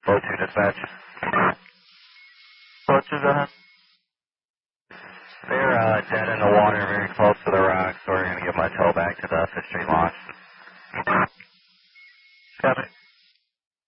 Boat 2 dispatch. Boat 2, go ahead. They're dead in the water, very close to the rocks, so we're going to give my tow back to the Fifth Street launch. Copy.